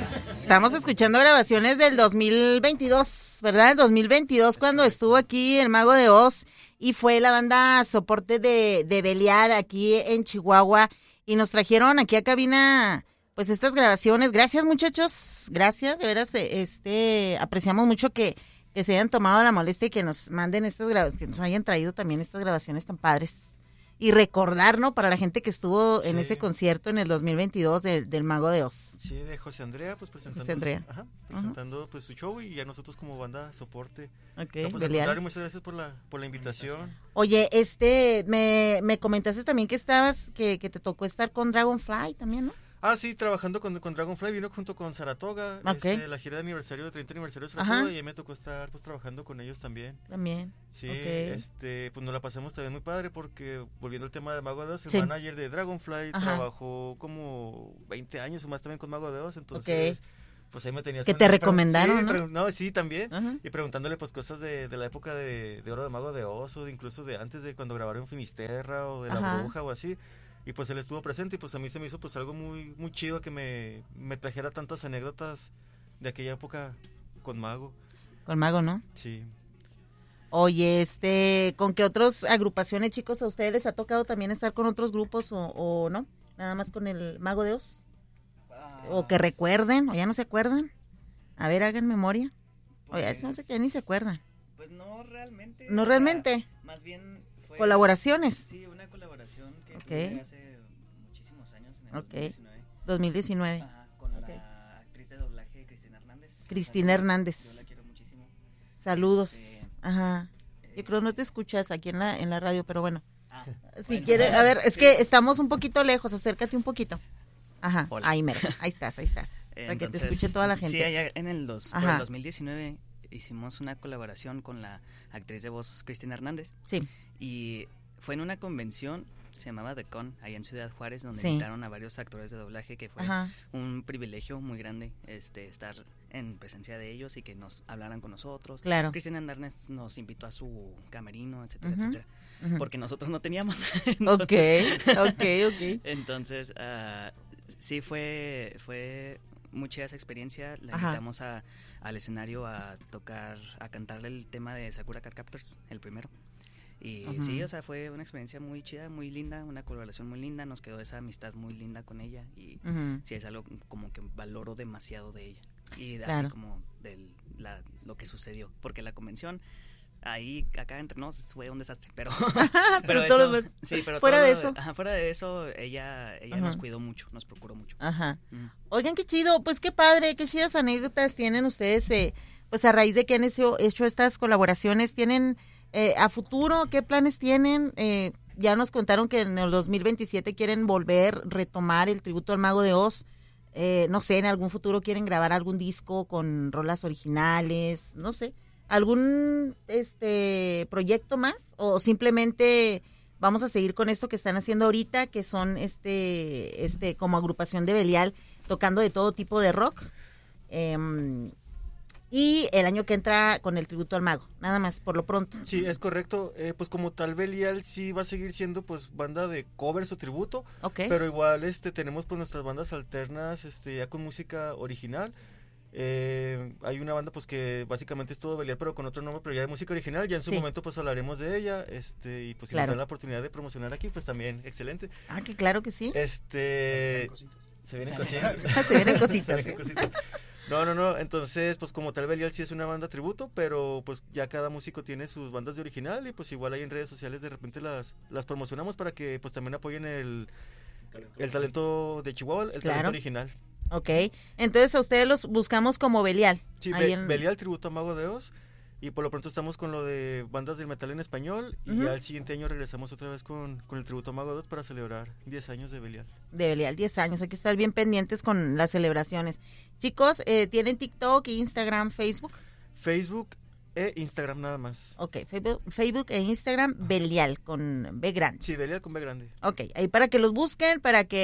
Estamos escuchando grabaciones del 2022, ¿verdad? El 2022 cuando estuvo aquí el Mago de Oz y fue la banda soporte de Belial aquí en Chihuahua y nos trajeron aquí a cabina pues estas grabaciones. Gracias muchachos, gracias, de veras apreciamos mucho que se hayan tomado la molestia y que nos manden estas grabaciones, que nos hayan traído también estas grabaciones tan padres. Y recordar, ¿no? Para la gente que estuvo en ese concierto en el 2022 del Mago de Oz. Sí, de José Andrea, pues presentando, José Andrea. Presentando pues su show y ya nosotros como banda soporte. Ok, no, pues, al contrario, muchas gracias por la invitación. Oye, me comentaste también que que te tocó estar con Dragonfly también, ¿no? Ah, sí, trabajando con Dragonfly, vino junto con Saratoga, okay. La gira de aniversario, de 30 aniversario de Saratoga, y ahí me tocó estar pues trabajando con ellos también. También. Sí, okay. Pues nos la pasamos también muy padre porque, volviendo al tema de Mago de Oz, el manager de Dragonfly trabajó como 20 años o más también con Mago de Oz, entonces... Pues ahí me tenías... Que te recomendaron, sí, ¿no? No, sí, también. Y preguntándole pues cosas de la época de oro de Mago de Oz, o incluso de antes de cuando grabaron Finisterra o de La Bruja o así. Y pues él estuvo presente y pues a mí se me hizo pues algo muy muy chido que me trajera tantas anécdotas de aquella época con Mago. Con Mago, ¿no? Sí. Oye, ¿con qué otras agrupaciones, chicos, a ustedes les ha tocado también estar con otros grupos o no? Nada más con el Mago de Oz. O que recuerden, o ya no se acuerdan. A ver, hagan memoria. Oye, eso no sé qué, ni se acuerdan. Pues no realmente. ¿No realmente? Más bien fue... ¿Colaboraciones? Sí, una colaboración que tuve hace muchísimos años, en el 2019. 2019. Ajá, con la actriz de doblaje Cristina Hernández. Cristina Hernández. Yo la quiero muchísimo. Saludos. Ajá. Yo creo no te escuchas aquí en la radio, pero bueno. Si bueno, quieres, a ver, es que estamos un poquito lejos, acércate un poquito. Ajá, hola. Ahí mero, ahí estás. Para que te escuche toda la gente. Sí, allá en el 2019 hicimos una colaboración con la actriz de voz Cristina Hernández. Sí. Y fue en una convención, se llamaba The Con, allá en Ciudad Juárez, donde invitaron a varios actores de doblaje, que fue un privilegio muy grande estar en presencia de ellos y que nos hablaran con nosotros. Claro. Cristina Hernández nos invitó a su camerino, etcétera, etcétera. Porque nosotros no teníamos. Entonces, ok. Entonces, sí, fue muy chida esa experiencia. La invitamos al escenario a tocar, a cantarle el tema de Sakura Card Captors, el primero. Y sí, o sea, fue una experiencia muy chida, muy linda, una colaboración muy linda. Nos quedó esa amistad muy linda con ella. Y sí, es algo como que valoro demasiado de ella. Y así como de lo que sucedió. Porque la convención... Ahí, acá entre nos, fue un desastre, pero todo eso, sí, pero fuera todo, de eso. Fuera de eso, ella nos cuidó mucho, nos procuró mucho. Oigan, qué chido, pues qué padre, qué chidas anécdotas tienen ustedes, pues a raíz de que han hecho estas colaboraciones. ¿Tienen a futuro, qué planes tienen? Ya nos contaron que en el 2027 quieren retomar el tributo al Mago de Oz. No sé, en algún futuro quieren grabar algún disco con rolas originales, no sé. ¿Algún proyecto más? ¿O simplemente vamos a seguir con esto que están haciendo ahorita, que son como agrupación de Belial, tocando de todo tipo de rock? Y el año que entra con el tributo al Mago, nada más, por lo pronto. Sí, es correcto. Pues como tal, Belial sí va a seguir siendo pues banda de covers o tributo, pero igual tenemos pues nuestras bandas alternas ya con música original. Hay una banda pues que básicamente es todo Belial pero con otro nombre, pero ya de música original. Ya en su momento pues hablaremos de ella, y pues si nos dan la oportunidad de promocionar aquí, pues también excelente. Que claro que sí. Se vienen cositas. Se vienen cositas. No, entonces pues como tal Belial sí es una banda tributo, pero pues ya cada músico tiene sus bandas de original y pues igual ahí en redes sociales de repente las promocionamos para que pues también apoyen el talento de Chihuahua, el talento original. Ok, entonces a ustedes los buscamos como Belial. Sí, Belial, tributo a Mago de Oz, y por lo pronto estamos con lo de bandas del metal en español, y ya el siguiente año regresamos otra vez con el tributo a Mago de Oz para celebrar 10 años de Belial. De Belial, 10 años, hay que estar bien pendientes con las celebraciones. Chicos, ¿tienen TikTok, Instagram, Facebook? Facebook e Instagram nada más. Ok, Facebook e Instagram, Belial con B grande. Sí, Belial con B grande. Ok, ahí para que los busquen, para que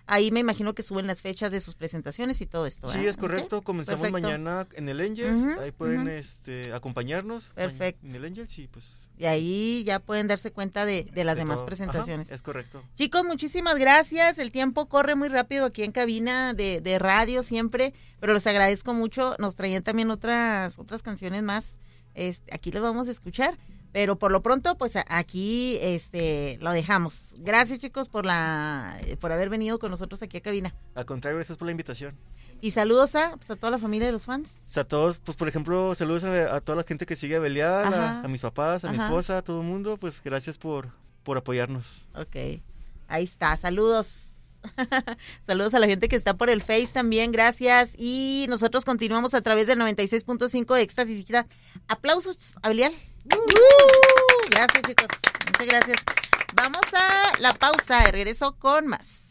ahí me imagino que suben las fechas de sus presentaciones y todo esto. Sí, es correcto. Okay. Comenzamos mañana en el Angels. Ahí pueden acompañarnos. Perfecto. En el Angels y pues... Y ahí ya pueden darse cuenta de las demás presentaciones. Es correcto. Chicos, muchísimas gracias. El tiempo corre muy rápido aquí en cabina de radio siempre, pero les agradezco mucho. Nos traían también otras canciones más. Aquí las vamos a escuchar, pero por lo pronto, pues aquí lo dejamos. Gracias, chicos, por haber venido con nosotros aquí a cabina. Al contrario, gracias por la invitación. Y saludos a toda la familia de los fans. A todos, pues por ejemplo, saludos a toda la gente que sigue a Belial, a mis papás, a mi esposa, a todo el mundo, pues gracias por apoyarnos. Ok, ahí está, saludos. Saludos a la gente que está por el Face también, gracias. Y nosotros continuamos a través del 96.5 de Éxtasis Digital. Aplausos a Belial. Gracias, chicos, muchas gracias. Vamos a la pausa, regreso con más.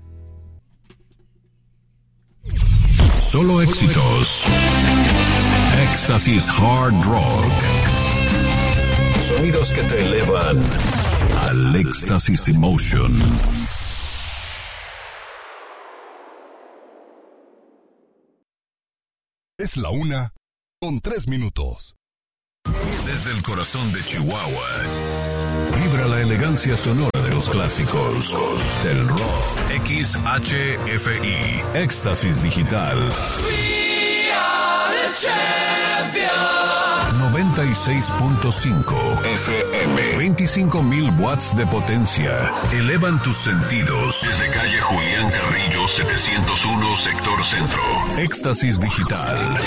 Solo éxitos. Éxtasis Hard Rock. Sonidos que te elevan al Éxtasis Emotion. Es la 1:03. Desde el corazón de Chihuahua, vibra la elegancia sonora de los clásicos del rock. XHFI, Éxtasis Digital. We are the champions. 96.5 FM. 25,000 watts de potencia. Elevan tus sentidos. Desde calle Julián Carrillo, 701, sector centro. Éxtasis Digital.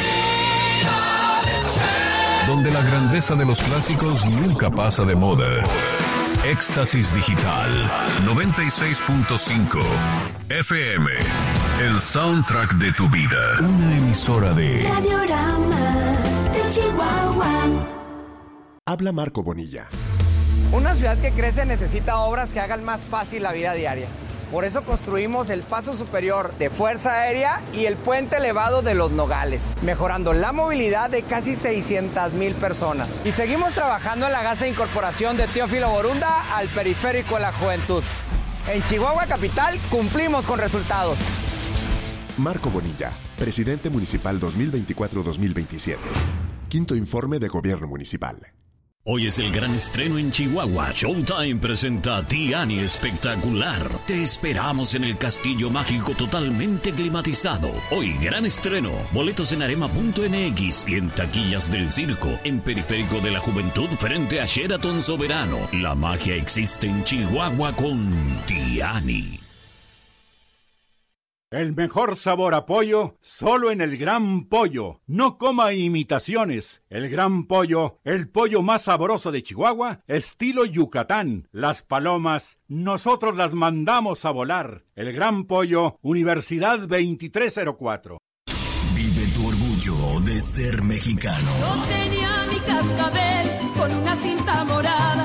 Donde la grandeza de los clásicos nunca pasa de moda. Éxtasis Digital 96.5 FM. El soundtrack de tu vida. Una emisora de Radiorama de Chihuahua. Habla Marco Bonilla. Una ciudad que crece necesita obras que hagan más fácil la vida diaria. Por eso construimos el paso superior de Fuerza Aérea y el puente elevado de Los Nogales, mejorando la movilidad de casi 600,000 personas. Y seguimos trabajando en la gas de incorporación de Teófilo Borunda al periférico de la juventud. En Chihuahua Capital cumplimos con resultados. Marco Bonilla, presidente municipal 2024-2027. Quinto informe de gobierno municipal. Hoy es el gran estreno en Chihuahua. Showtime presenta Tiani Espectacular. Te esperamos en el Castillo Mágico totalmente climatizado. Hoy gran estreno. Boletos en arema.mx y en taquillas del circo. En Periférico de la Juventud frente a Sheraton Soberano. La magia existe en Chihuahua con Tiani. El mejor sabor a pollo, solo en el Gran Pollo. No coma imitaciones. El Gran Pollo, el pollo más sabroso de Chihuahua, estilo Yucatán. Las palomas, nosotros las mandamos a volar. El Gran Pollo, Universidad 2304. Vive tu orgullo de ser mexicano. Yo tenía mi cascabel con una cinta morada,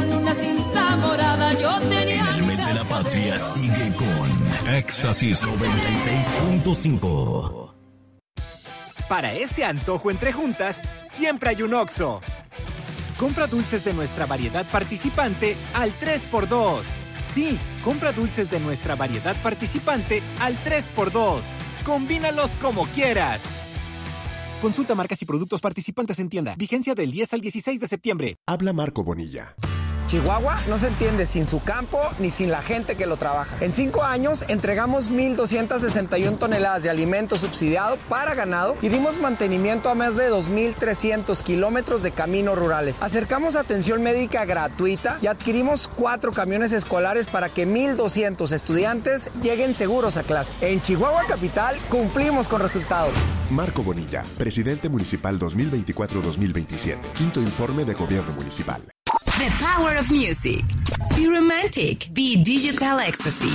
yo tenía. En el mes de la patria sigue con Éxtasis 96.5. Para ese antojo entre juntas, siempre hay un Oxxo. Compra dulces de nuestra variedad participante al 3x2. Sí, compra dulces de nuestra variedad participante al 3x2. Combínalos como quieras. Consulta marcas y productos participantes en tienda. Vigencia del 10 al 16 de septiembre. Habla Marco Bonilla. Chihuahua no se entiende sin su campo ni sin la gente que lo trabaja. En 5 años entregamos 1,261 toneladas de alimento subsidiado para ganado y dimos mantenimiento a más de 2,300 kilómetros de caminos rurales. Acercamos atención médica gratuita y adquirimos 4 camiones escolares para que 1,200 estudiantes lleguen seguros a clase. En Chihuahua Capital cumplimos con resultados. Marco Bonilla, presidente municipal 2024-2027. Quinto informe de gobierno municipal. The power of music. Be romantic. Be digital ecstasy.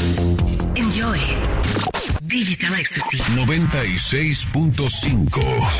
Enjoy. Digital ecstasy. 96.5